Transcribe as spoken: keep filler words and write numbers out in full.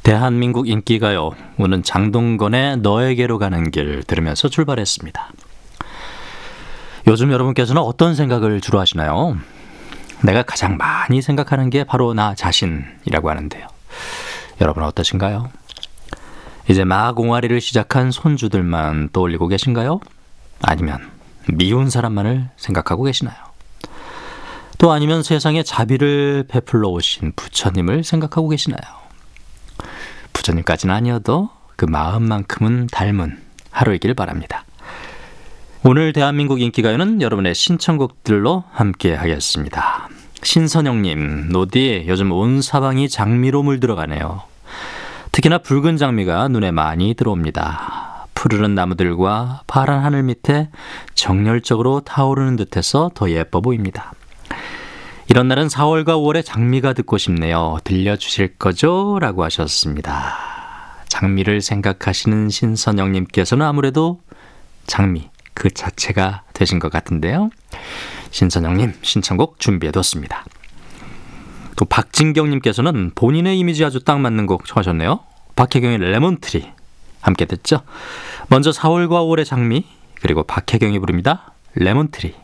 대한민국 인기가요. 오늘 장동건의 너에게로 가는 길 들으면서 출발했습니다. 요즘 여러분께서는 어떤 생각을 주로 하시나요? 내가 가장 많이 생각하는 게 바로 나 자신이라고 하는데요. 여러분은 어떠신가요? 이제 막 옹알이를 시작한 손주들만 떠올리고 계신가요? 아니면 미운 사람만을 생각하고 계시나요? 또 아니면 세상에 자비를 베풀러 오신 부처님을 생각하고 계시나요? 부처님까지는 아니어도 그 마음만큼은 닮은 하루이길 바랍니다. 오늘 대한민국 인기가요는 여러분의 신청곡들로 함께 하겠습니다. 신선영님, 노디 요즘 온 사방이 장미로 물들어가네요. 특히나 붉은 장미가 눈에 많이 들어옵니다. 푸르른 나무들과 파란 하늘 밑에 정열적으로 타오르는 듯해서 더 예뻐 보입니다. 이런 날은 사월과 오월에 장미가 듣고 싶네요. 들려주실 거죠? 라고 하셨습니다. 장미를 생각하시는 신선영님께서는 아무래도 장미 그 자체가 되신 것 같은데요. 신선영님 신청곡 준비해뒀습니다. 또 박진경님께서는 본인의 이미지 아주 딱 맞는 곡 청하셨네요. 박혜경의 레몬트리 함께 듣죠. 먼저 사월과 오월의 장미, 그리고 박혜경이 부릅니다. 레몬트리.